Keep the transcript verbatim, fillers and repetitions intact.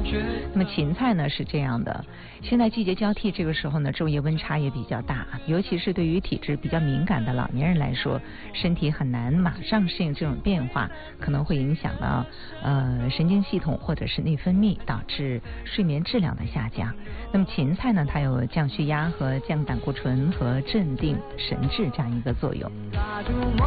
那么芹菜呢是这样的，现在季节交替，这个时候呢昼夜温差也比较大，尤其是对于体质比较敏感的老年人来说，身体很难马上适应这种变化，可能会影响到呃神经系统或者是内分泌，导致睡眠质量的下降。那么芹菜呢，它有降血压和降胆固醇和镇定神志这样一个作用。